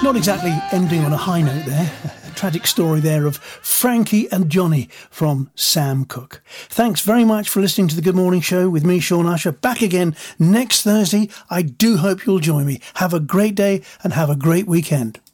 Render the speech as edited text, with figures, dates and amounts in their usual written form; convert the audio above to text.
Not exactly ending on a high note there. A tragic story there of Frankie and Johnny from Sam Cooke. Thanks very much for listening to the Good Morning Show with me, Sean Usher. Back again next Thursday. I do hope you'll join me. Have a great day and have a great weekend.